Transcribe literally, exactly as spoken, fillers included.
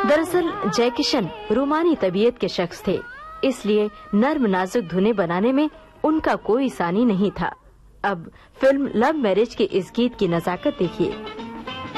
दरअसल जय किशन रूमानी तबीयत के शख्स थे, इसलिए नर्म नाजुक धुनें बनाने में उनका कोई सानी नहीं था। अब फिल्म लव मैरिज के इस गीत की नजाकत देखिए।